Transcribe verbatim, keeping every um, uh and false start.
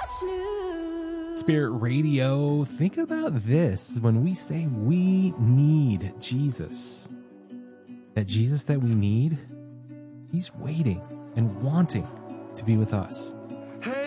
Spirit Radio, think about this when we say we need Jesus. That Jesus that we need, he's waiting and wanting to be with us.